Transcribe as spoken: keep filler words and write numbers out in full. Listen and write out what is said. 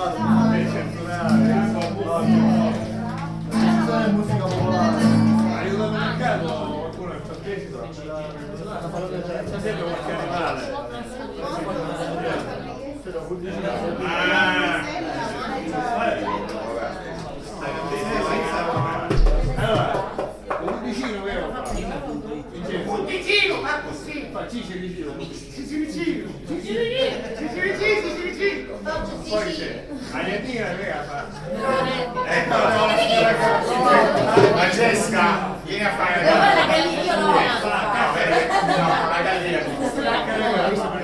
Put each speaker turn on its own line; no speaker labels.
è musica popolare.
Aiuto al mercato, qualcuno è partecipa. C'è sempre qualche animale. Allora, un vicino vero? Un vicino, ma così! Fa Cici vicino. Cici vicino. Cici vicino. Cici vicino, Cici vicino. Poi c'è Ariantina che fa. Ecco, Francesca, vieni a fare la gallina. No, la gallina.